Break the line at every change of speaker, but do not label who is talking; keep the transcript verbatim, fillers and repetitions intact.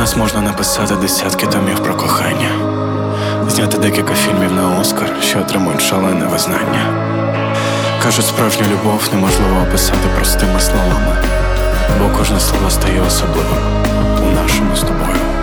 нас можна написати десятки томів про кохання, зняти декілька фільмів на Оскар, що отримують шалене визнання. Кажуть, справжню любов неможливо описати простими словами, бо кожне слово стає особливим у нашому з тобою.